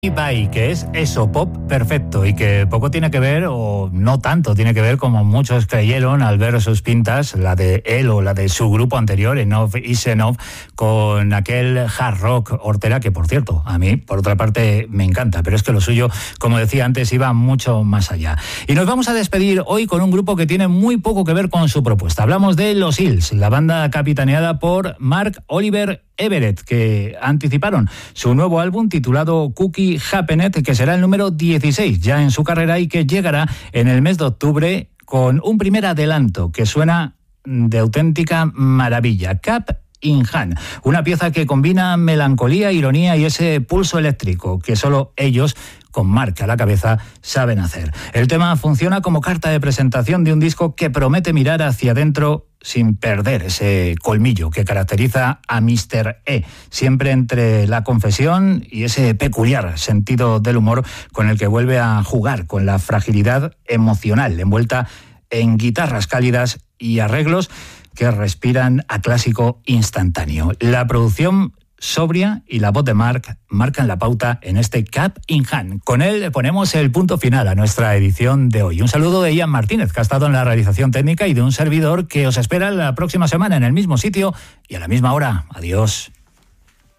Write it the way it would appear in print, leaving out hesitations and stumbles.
Bye, que es eso, pop perfecto y que poco tiene que ver, o no tanto tiene que ver como muchos creyeron al ver sus pintas, la de él o la de su grupo anterior, Enough is Enough, con aquel hard rock hortera que, por cierto, a mí, por otra parte, me encanta, pero es que lo suyo, como decía antes, iba mucho más allá. Y nos vamos a despedir hoy con un grupo que tiene muy poco que ver con su propuesta. Hablamos de Los Hills, la banda capitaneada por Mark Oliver Everett, que anticiparon su nuevo álbum titulado Cookie Happened, que será el número 16 ya en su carrera y que llegará en el mes de octubre con un primer adelanto que suena de auténtica maravilla. Cap in Hand, una pieza que combina melancolía, ironía y ese pulso eléctrico que solo ellos, con Mark a la cabeza, saben hacer. El tema funciona como carta de presentación de un disco que promete mirar hacia adentro sin perder ese colmillo que caracteriza a Mr. E, siempre entre la confesión y ese peculiar sentido del humor con el que vuelve a jugar con la fragilidad emocional envuelta en guitarras cálidas y arreglos que respiran a clásico instantáneo. La producción sobria y la voz de Mark marcan la pauta en este Cap in Hand. Con él le ponemos el punto final a nuestra edición de hoy. Un saludo de Ian Martínez, que ha estado en la realización técnica, y de un servidor que os espera la próxima semana en el mismo sitio y a la misma hora. Adiós.